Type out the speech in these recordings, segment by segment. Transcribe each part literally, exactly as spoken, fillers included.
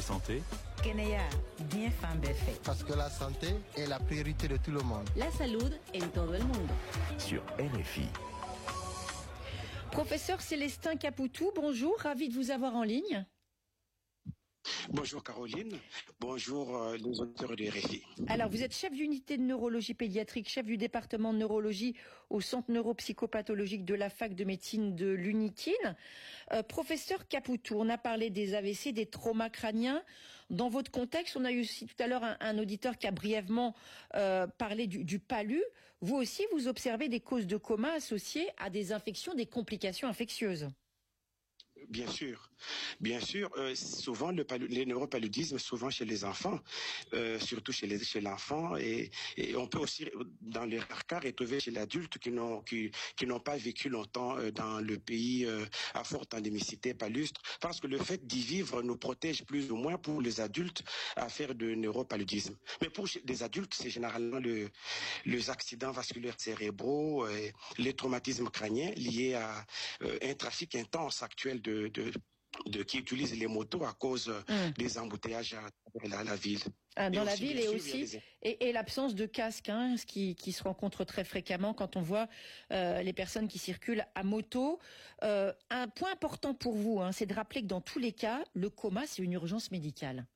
Santé. Kenya, bien fan fait. Parce que la santé est la priorité de tout le monde. La salud en todo el mundo. Sur R F I. Professeur Célestin Capoutou, bonjour, ravi de vous avoir en ligne. Bonjour Caroline, bonjour euh, les auditeurs de R F I. Alors vous êtes chef d'unité de neurologie pédiatrique, chef du département de neurologie au centre neuropsychopathologique de la fac de médecine de l'Unikin. Euh, professeur Capoutou, on a parlé des A V C, des traumas crâniens. Dans votre contexte, on a eu aussi tout à l'heure un, un auditeur qui a brièvement euh, parlé du, du palu. Vous aussi, vous observez des causes de coma associées à des infections, des complications infectieuses. Bien sûr, bien sûr. Euh, souvent, le palu, les neuropaludismes, souvent chez les enfants, euh, surtout chez les chez l'enfant, et, et on peut aussi, dans les rares cas, retrouver chez l'adulte qui n'ont qui, qui n'ont pas vécu longtemps euh, dans le pays euh, à forte endémicité palustre, parce que le fait d'y vivre nous protège plus ou moins pour les adultes à faire de neuropaludisme. Mais pour les adultes, c'est généralement le les accidents vasculaires cérébraux, euh, les traumatismes crâniens liés à euh, un trafic intense actuel de De, de qui utilisent les motos à cause mmh. des embouteillages à la, la ville. Ah, dans et la aussi, ville et sûr, aussi des... et, et l'absence de casque, hein, ce qui, qui se rencontre très fréquemment quand on voit euh, les personnes qui circulent à moto. Euh, un point important pour vous, hein, c'est de rappeler que dans tous les cas, le coma, c'est une urgence médicale.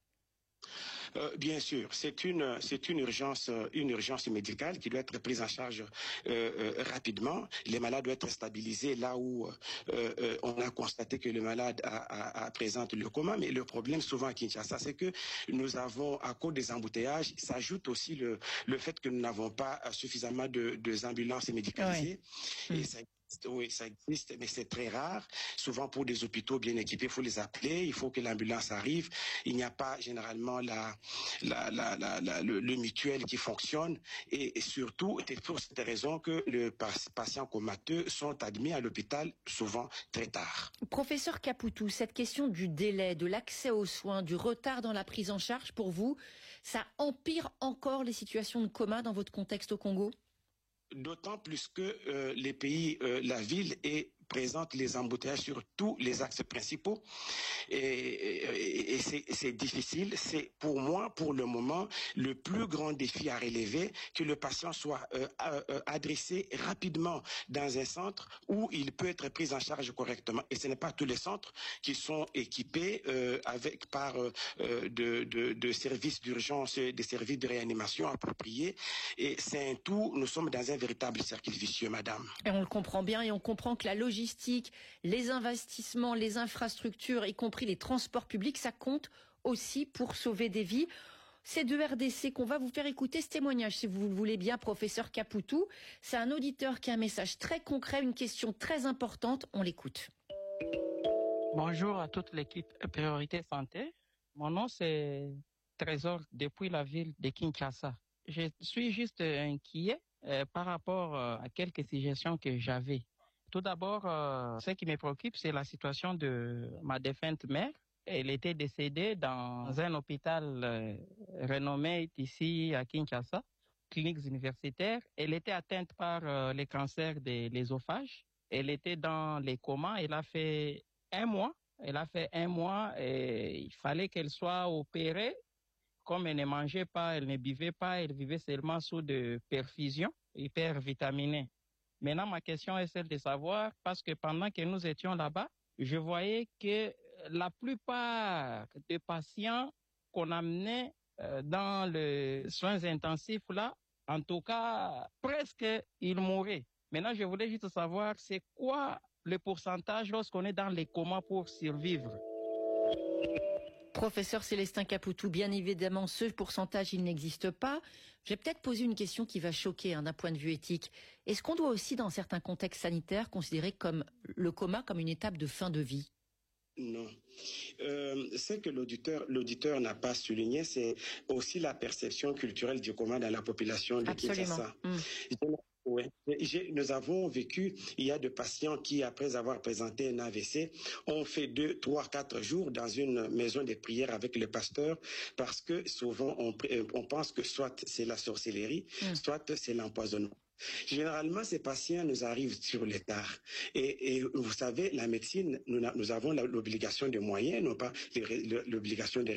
Euh, bien sûr, c'est une c'est une urgence une urgence médicale qui doit être prise en charge euh, euh, rapidement. Les malades doivent être stabilisés là où euh, euh, on a constaté que le malade a, a, a présente le coma. Mais le problème souvent à Kinshasa, c'est que nous avons, à cause des embouteillages, s'ajoute aussi le le fait que nous n'avons pas suffisamment de, de ambulances médicalisées. Ouais. Et ça Oui, ça existe, mais c'est très rare. Souvent, pour des hôpitaux bien équipés, il faut les appeler, il faut que l'ambulance arrive. Il n'y a pas généralement la, la, la, la, la le, le mutuel qui fonctionne. Et, et surtout, c'est pour cette raison que les patients comateux sont admis à l'hôpital souvent très tard. Professeur Capoutou, cette question du délai, de l'accès aux soins, du retard dans la prise en charge, pour vous, ça empire encore les situations de coma dans votre contexte au Congo ? D'autant plus que euh, les pays, euh, la ville est présente les embouteillages sur tous les axes principaux et, et, et c'est, c'est difficile. C'est pour moi, pour le moment, le plus grand défi à relever, que le patient soit euh, euh, adressé rapidement dans un centre où il peut être pris en charge correctement. Et ce n'est pas tous les centres qui sont équipés euh, avec par euh, de, de, de services d'urgence, des services de réanimation appropriés. Et c'est un tout. Nous sommes dans un véritable cercle vicieux, madame. Et on le comprend bien, et on comprend que la logistique, les investissements, les infrastructures, y compris les transports publics, ça compte aussi pour sauver des vies. C'est de R D C qu'on va vous faire écouter ce témoignage, si vous le voulez bien, professeur Capoutou. C'est un auditeur qui a un message très concret, une question très importante. On l'écoute. Bonjour à toute l'équipe Priorité Santé. Mon nom, c'est Trésor, depuis la ville de Kinshasa. Je suis juste inquiet euh, par rapport euh, à quelques suggestions que j'avais. Tout d'abord, euh, ce qui me préoccupe, c'est la situation de ma défunte mère. Elle était décédée dans un hôpital euh, renommé ici à Kinshasa, cliniques universitaires. Elle était atteinte par euh, les cancers de l'œsophage. Elle était dans les comas. Elle a fait un mois. Elle a fait un mois et il fallait qu'elle soit opérée. Comme elle ne mangeait pas, elle ne buvait pas, elle vivait seulement sous de perfusion hypervitaminée. Maintenant, ma question est celle de savoir, parce que pendant que nous étions là-bas, je voyais que la plupart des patients qu'on amenait euh, dans les soins intensifs là, en tout cas, presque ils mouraient. Maintenant, je voulais juste savoir, c'est quoi le pourcentage lorsqu'on est dans les comas pour survivre? Professeur Célestin Capoutou, bien évidemment, ce pourcentage, il n'existe pas. Je vais peut-être poser une question qui va choquer hein, d'un point de vue éthique. Est-ce qu'on doit aussi, dans certains contextes sanitaires, considérer comme le coma comme une étape de fin de vie ? Non. Euh, ce que l'auditeur, l'auditeur n'a pas souligné, c'est aussi la perception culturelle du coma dans la population de Kinshasa. Mmh. Oui. Nous avons vécu, il y a des patients qui, après avoir présenté un A V C, ont fait deux, trois, quatre jours dans une maison de prière avec le pasteur, parce que souvent on, on pense que soit c'est la sorcellerie, mmh. soit c'est l'empoisonnement. Généralement, ces patients nous arrivent sur le tard. Et, et vous savez, la médecine, nous, nous avons l'obligation de moyens, non pas l'obligation de